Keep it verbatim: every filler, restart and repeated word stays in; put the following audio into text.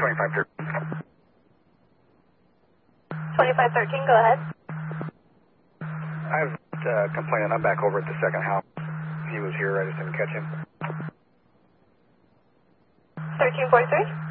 twenty-five thirteen. twenty-five thirteen, go ahead. I was uh, complaining. I'm back over at the second house. He was here. I just didn't catch him. thirteen forty-three.